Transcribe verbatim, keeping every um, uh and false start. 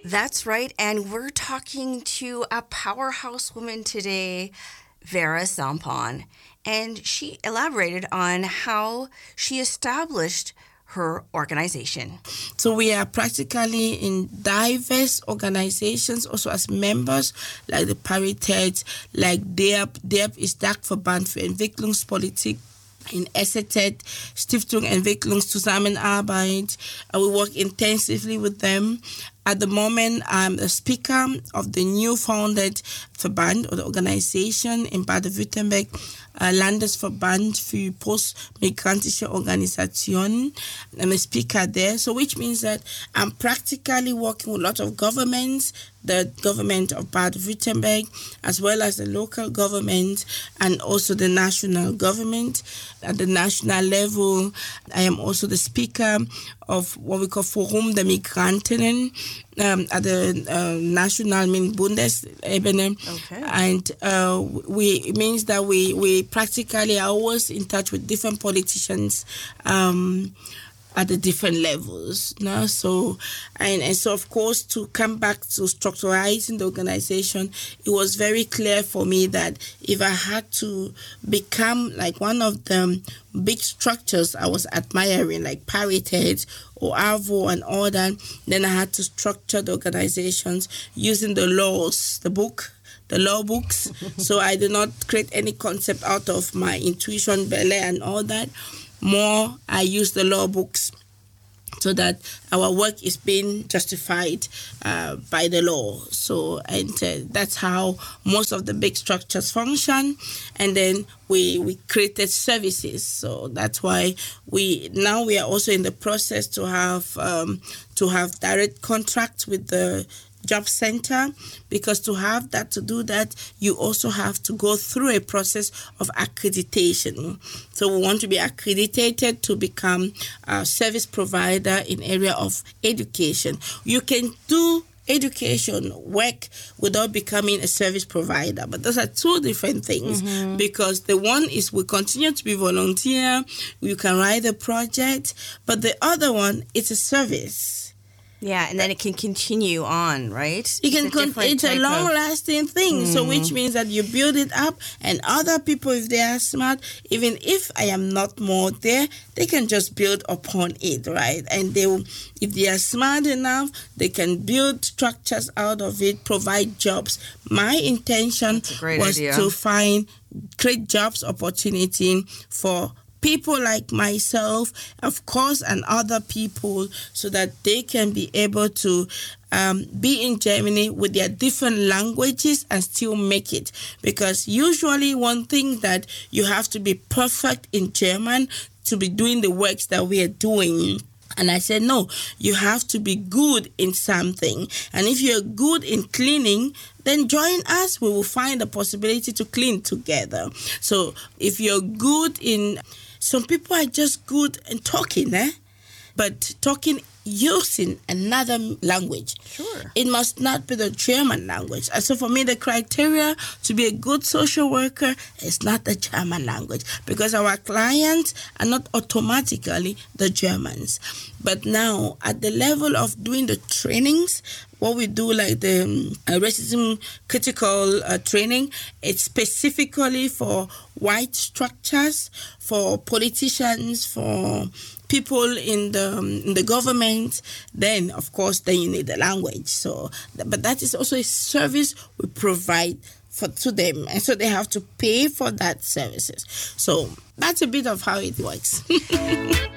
That's right. And we're talking to a powerhouse woman today, Vera Zampon. And she elaborated on how she established her organization. So we are practically in diverse organizations, also as members, like the Paritet, like D E P. D E P is Dachverband für Entwicklungspolitik in S E T E T, Stiftung Entwicklungszusammenarbeit. And we work intensively with them. At the moment, I'm the speaker of the new founded Verband or the organization in Baden-Württemberg, uh, Landesverband für postmigrantische Organisationen. I'm a speaker there, so which means that I'm practically working with a lot of governments, the government of Baden-Württemberg, as well as the local government and also the national government. At the national level, I am also the speaker of what we call Forum der Migrantinnen um, at the uh, national mean Bundesebene. Okay. And uh, we it means that we, we practically are always in touch with different politicians um, at the different levels. No? So, and, and so, of course, to come back to structuralizing the organization, it was very clear for me that if I had to become like one of the big structures I was admiring, like Paritet or ARVO and all that, then I had to structure the organizations using the laws, the book, the law books. So I did not create any concept out of my intuition, Bele and all that. More, I use the law books so that our work is being justified uh, by the law. So, and uh, that's how most of the big structures function. And then we we created services. So that's why we now we are also in the process to have um, to have direct contracts with the job center, because to have that, to do that, you also have to go through a process of accreditation. So we want to be accredited to become a service provider in area of education. You can do education work without becoming a service provider, but those are two different things. Mm-hmm. Because the one is we continue to be volunteer, you can write the project, but the other one is a service. Yeah, and then it can continue on, right? You can. It's a, con- it's a long-lasting of... thing. Mm. So, which means that you build it up, and other people, if they are smart, even if I am not more there, they can just build upon it, right? And they, will, if they are smart enough, they can build structures out of it, provide jobs. My intention was idea. to find create jobs opportunity for people like myself, of course, and other people, so that they can be able to um, be in Germany with their different languages and still make it. Because usually one thing that you have to be perfect in German to be doing the works that we are doing. And I said, no, you have to be good in something. And if you're good in cleaning, then join us. We will find a possibility to clean together. So if you're good in... Some people are just good in talking, eh? But talking using another language. Sure. It must not be the German language. And so for me, the criteria to be a good social worker is not the German language, because our clients are not automatically the Germans. But now, at the level of doing the trainings, what we do, like the um, racism critical uh, training, it's specifically for white structures, for politicians, for people in the um, in the government. Then, of course, then you need the language. So, but that is also a service we provide for to them, and so they have to pay for that services. So that's a bit of how it works.